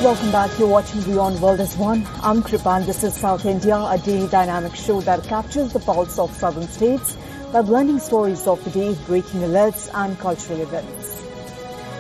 Welcome back. You're watching Beyond World as One. I'm Kripa and this is South India, a daily dynamic show that captures the pulse of southern states by blending stories of the day, breaking alerts and cultural events.